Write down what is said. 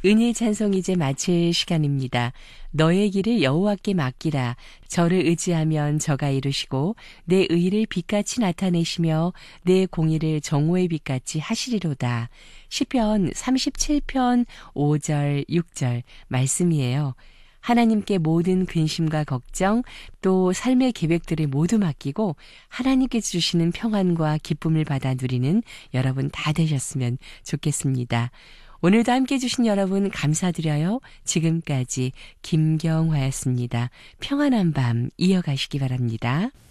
은혜의 찬송 이제 마칠 시간입니다. 너의 길을 여호와께 맡기라. 저를 의지하면 저가 이루시고 내 의를 빛같이 나타내시며 내 공의를 정오의 빛같이 하시리로다. 시편 37편 5절 6절 말씀이에요. 하나님께 모든 근심과 걱정 또 삶의 계획들을 모두 맡기고 하나님께서 주시는 평안과 기쁨을 받아 누리는 여러분 다 되셨으면 좋겠습니다. 오늘도 함께해 주신 여러분 감사드려요. 지금까지 김경화였습니다. 평안한 밤 이어가시기 바랍니다.